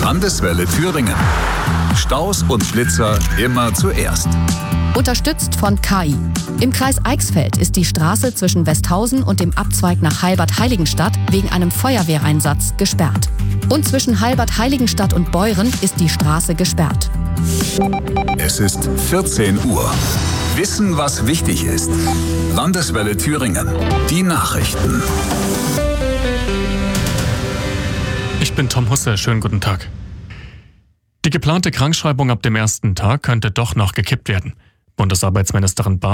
Landeswelle Thüringen. Staus und Schlitzer immer zuerst. Unterstützt von KI. Im Kreis Eichsfeld ist die Straße zwischen Westhausen und dem Abzweig nach Heilbad-Heiligenstadt wegen einem Feuerwehreinsatz gesperrt. Und zwischen Heilbad-Heiligenstadt und Beuren ist die Straße gesperrt. Es ist 14 Uhr. Wissen, was wichtig ist. Landeswelle Thüringen. Die Nachrichten. Ich bin Tom Husse, schönen guten Tag. Die geplante Krankschreibung ab dem ersten Tag könnte doch noch gekippt werden. Bundesarbeitsministerin